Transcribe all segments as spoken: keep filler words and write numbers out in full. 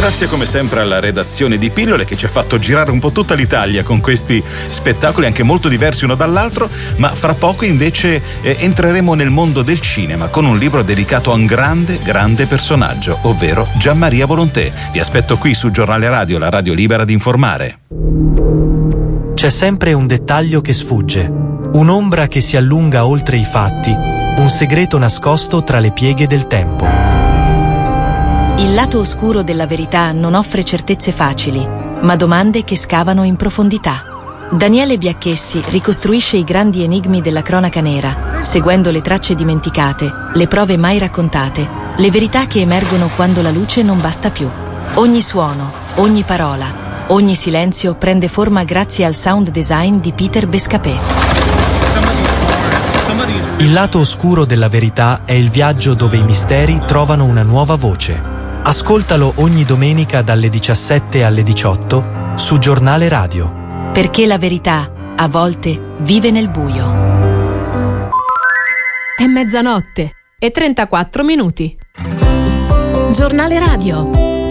Grazie come sempre alla redazione di Pillole che ci ha fatto girare un po' tutta l'Italia con questi spettacoli anche molto diversi uno dall'altro, ma fra poco invece eh, entreremo nel mondo del cinema con un libro dedicato a un grande, grande personaggio, ovvero Gianmaria Volonté. Vi aspetto qui su Giornale Radio, la radio libera di informare. C'è sempre un dettaglio che sfugge, un'ombra che si allunga oltre i fatti, un segreto nascosto tra le pieghe del tempo. Il lato oscuro della verità non offre certezze facili, ma domande che scavano in profondità. Daniele Biacchessi ricostruisce i grandi enigmi della cronaca nera, seguendo le tracce dimenticate, le prove mai raccontate, le verità che emergono quando la luce non basta più. Ogni suono, ogni parola, ogni silenzio prende forma grazie al sound design di Peter Bescapé. Il lato oscuro della verità è il viaggio dove i misteri trovano una nuova voce. Ascoltalo ogni domenica dalle diciassette alle diciotto su Giornale Radio. Perché la verità, a volte, vive nel buio. È mezzanotte e trentaquattro minuti. Giornale Radio.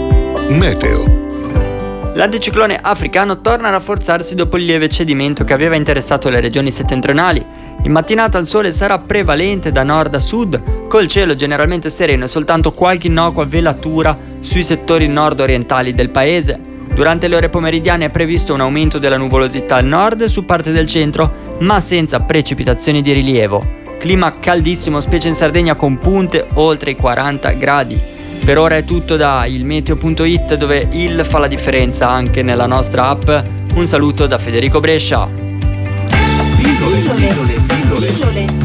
Meteo. L'anticiclone africano torna a rafforzarsi dopo il lieve cedimento che aveva interessato le regioni settentrionali. In mattinata il sole sarà prevalente da nord a sud, col cielo generalmente sereno e soltanto qualche innocua velatura sui settori nord-orientali del paese. Durante le ore pomeridiane è previsto un aumento della nuvolosità al nord e su parte del centro, ma senza precipitazioni di rilievo. Clima caldissimo, specie in Sardegna, con punte oltre i quaranta gradi. Per ora è tutto da il meteo punto it, dove il fa la differenza anche nella nostra app. Un saluto da Federico Brescia. Pillole, pillole, pillole, pillole.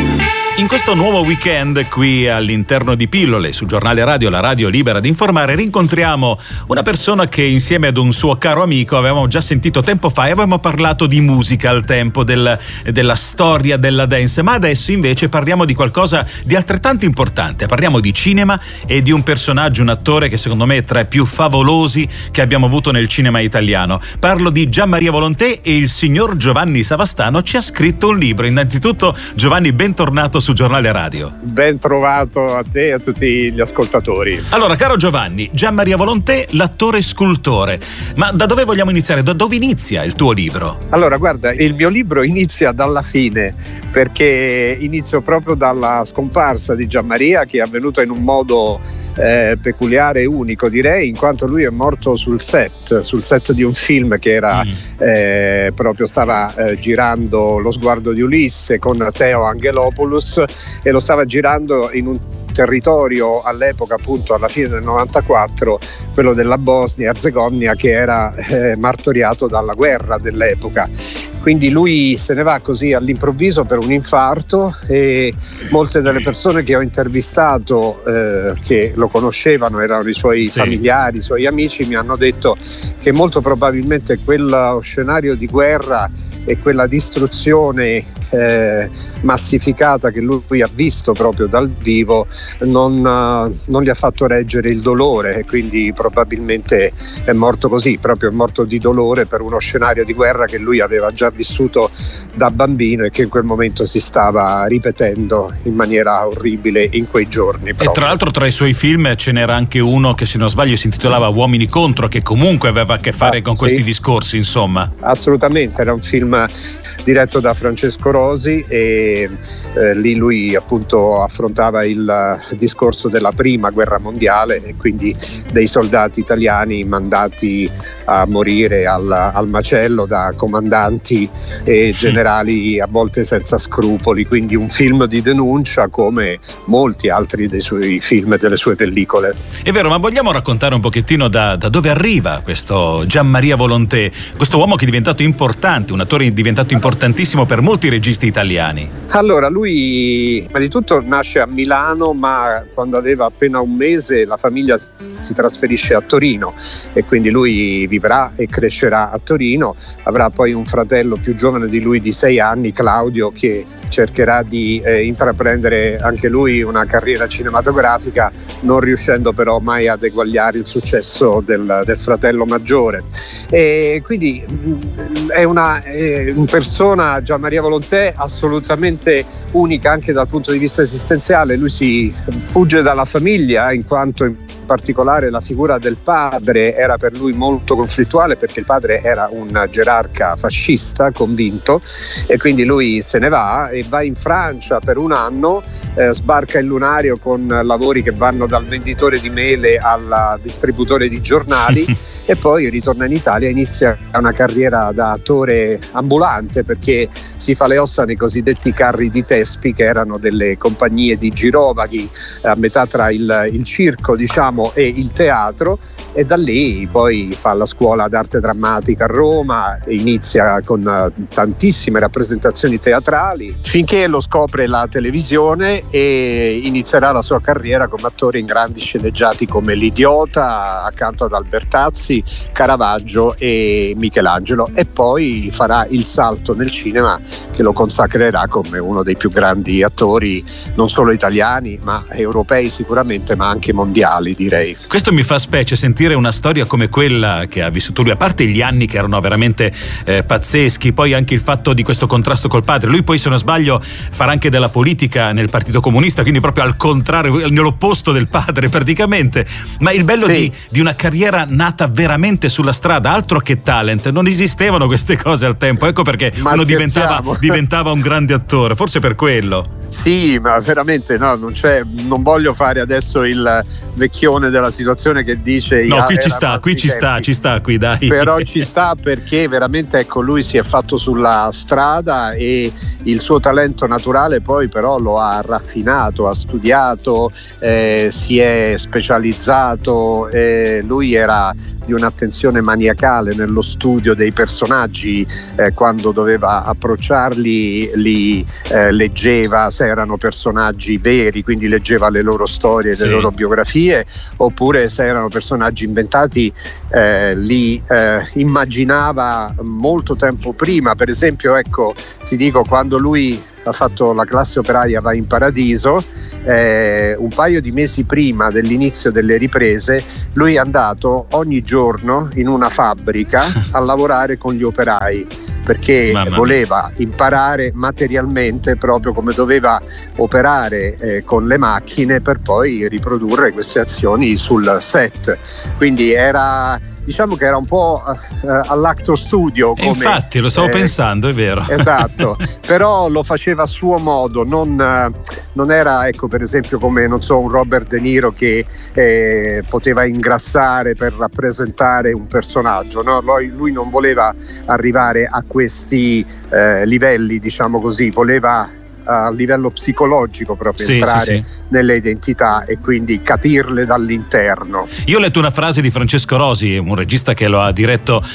In questo nuovo weekend qui all'interno di Pillole su Giornale Radio, la radio libera di informare, rincontriamo una persona che insieme ad un suo caro amico avevamo già sentito tempo fa e avevamo parlato di musica al tempo, del, della storia della dance, ma adesso invece parliamo di qualcosa di altrettanto importante. Parliamo di cinema e di un personaggio, un attore che secondo me è tra i più favolosi che abbiamo avuto nel cinema italiano. Parlo di Gianmaria Volonté e il signor Giovanni Savastano ci ha scritto un libro. Innanzitutto Giovanni, bentornato su Giornale Radio. Ben trovato a te e a tutti gli ascoltatori. Allora, caro Giovanni, Gianmaria Volonté, l'attore scultore. Ma da dove vogliamo iniziare? Da dove inizia il tuo libro? Allora, guarda, il mio libro inizia dalla fine, perché inizio proprio dalla scomparsa di Gianmaria, che è avvenuta in un modo eh, peculiare e unico, direi, in quanto lui è morto sul set, sul set di un film che era mm. eh, proprio stava eh, girando Lo sguardo di Ulisse con Teo Angelopoulos, e lo stava girando in un territorio all'epoca, appunto alla fine del novantaquattro, quello della Bosnia-Erzegovina, che era eh, martoriato dalla guerra dell'epoca. Quindi lui se ne va così all'improvviso per un infarto, e molte delle persone che ho intervistato eh, che lo conoscevano, erano i suoi sì. familiari, i suoi amici, mi hanno detto che molto probabilmente quello scenario di guerra e quella distruzione eh, massificata che lui ha visto proprio dal vivo non, uh, non gli ha fatto reggere il dolore, e quindi probabilmente è morto così, proprio è morto di dolore per uno scenario di guerra che lui aveva già vissuto da bambino e che in quel momento si stava ripetendo in maniera orribile in quei giorni proprio. E tra l'altro tra i suoi film ce n'era anche uno che, se non sbaglio, si intitolava Uomini contro, che comunque aveva a che fare ah, con sì. questi discorsi, insomma. Assolutamente, era un film diretto da Francesco Rosi, e eh, lì lui appunto affrontava il discorso della prima guerra mondiale, e quindi dei soldati italiani mandati a morire al, al macello da comandanti e generali a volte senza scrupoli, quindi un film di denuncia come molti altri dei suoi film e delle sue pellicole. È vero, ma vogliamo raccontare un pochettino da, da dove arriva questo Gianmaria Volonté, questo uomo che è diventato importante, un attore diventato importantissimo per molti registi italiani? Allora, lui prima di tutto nasce a Milano, ma quando aveva appena un mese la famiglia si trasferisce a Torino, e quindi lui vivrà e crescerà a Torino. Avrà poi un fratello più giovane di lui di sei anni, Claudio, che cercherà di eh, intraprendere anche lui una carriera cinematografica, non riuscendo però mai ad eguagliare il successo del, del fratello maggiore. E quindi è una è una persona, Gianmaria Volonté, assolutamente unica anche dal punto di vista esistenziale. Lui si fugge dalla famiglia, in quanto in particolare la figura del padre era per lui molto conflittuale, perché il padre era un gerarca fascista convinto, e quindi lui se ne va e va in Francia per un anno, eh, sbarca il lunario con lavori che vanno dal venditore di mele al distributore di giornali e poi ritorna in Italia e inizia una carriera da attore ambulante, perché si fa le ossa nei cosiddetti carri di Tespi, che erano delle compagnie di girovaghi a metà tra il, il circo, diciamo, e il teatro, e da lì poi fa la scuola d'arte drammatica a Roma e inizia con tantissime rappresentazioni teatrali finché lo scopre la televisione e inizierà la sua carriera come attore in grandi sceneggiati come L'Idiota accanto ad Albertazzi, Caravaggio e Michelangelo, e poi farà il salto nel cinema che lo consacrerà come uno dei più grandi attori non solo italiani ma europei sicuramente, ma anche mondiali, direi. Questo mi fa specie sentire una storia come quella che ha vissuto lui, a parte gli anni che erano veramente eh, pazzeschi, poi anche il fatto di questo contrasto col padre. Lui poi, se non sbaglio, farà anche della politica nel Partito Comunista, quindi proprio al contrario, nell'opposto del padre praticamente. Ma il bello sì. di, di una carriera nata veramente sulla strada, altro che talent, non esistevano queste cose al tempo, ecco perché ma uno diventava, diventava un grande attore, forse per quello. Sì, ma veramente no, non c'è, non voglio fare adesso il vecchione della situazione che dice no, qui ci sta, qui ci sta, ci sta qui dai. Però ci sta, perché veramente ecco, lui si è fatto sulla strada e il suo talento naturale poi però lo ha raffinato, ha studiato, eh, si è specializzato, eh, lui era di un'attenzione maniacale nello studio dei personaggi, eh, quando doveva approcciarli li eh, leggeva se erano personaggi veri, quindi leggeva le loro storie, sì. le loro biografie, oppure se erano personaggi inventati eh, li eh, immaginava molto tempo prima. Per esempio, ecco, ti dico, quando lui ha fatto La classe operaia va in paradiso, eh, un paio di mesi prima dell'inizio delle riprese lui è andato ogni giorno in una fabbrica a lavorare con gli operai, perché Mamma voleva mia. imparare materialmente proprio come doveva operare eh, con le macchine per poi riprodurre queste azioni sul set. Quindi era, diciamo che era un po' uh, all'actor studio come, infatti lo stavo eh, pensando, è vero. Esatto, però lo faceva a suo modo, non, uh, non era, ecco, per esempio come, non so, un Robert De Niro che eh, poteva ingrassare per rappresentare un personaggio, no? Lui, lui non voleva arrivare a questi eh, livelli, diciamo così, voleva a livello psicologico proprio sì, entrare sì, sì. nelle identità e quindi capirle dall'interno. Io ho letto una frase di Francesco Rosi, un regista che lo ha diretto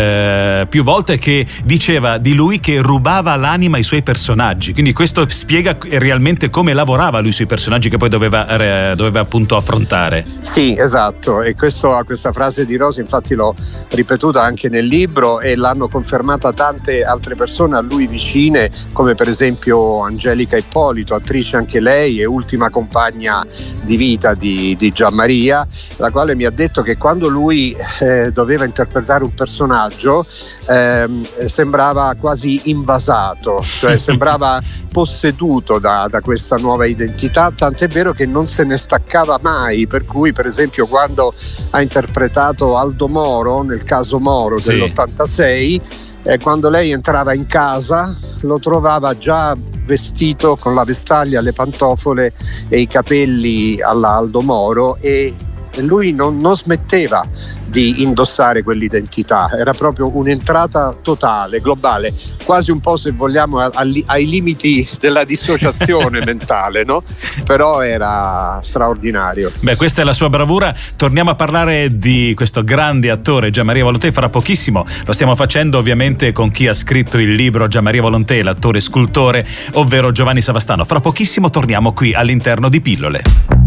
eh, più volte, che diceva di lui che rubava l'anima ai suoi personaggi, quindi questo spiega realmente come lavorava lui sui personaggi che poi doveva, eh, doveva appunto affrontare. Sì, esatto, e questo, questa frase di Rosi infatti l'ho ripetuta anche nel libro e l'hanno confermata tante altre persone a lui vicine, come per esempio Angelica Ippolito, attrice anche lei e ultima compagna di vita di, di Gianmaria, la quale mi ha detto che quando lui eh, doveva interpretare un personaggio eh, sembrava quasi invasato, cioè sembrava posseduto da, da questa nuova identità, tant'è vero che non se ne staccava mai, per cui per esempio quando ha interpretato Aldo Moro nel caso Moro sì. dell'ottantasei, eh, quando lei entrava in casa lo trovava già vestito con la vestaglia, le pantofole e i capelli alla Aldo Moro, e lui non, non smetteva di indossare quell'identità, era proprio un'entrata totale, globale, quasi un po', se vogliamo, ai, ai limiti della dissociazione mentale, no? Però era straordinario. Beh, questa è la sua bravura. Torniamo a parlare di questo grande attore Gianmaria Volonté fra pochissimo. Lo stiamo facendo ovviamente con chi ha scritto il libro Gianmaria Volonté, l'attore scultore, ovvero Giovanni Savastano. Fra pochissimo torniamo qui all'interno di Pillole.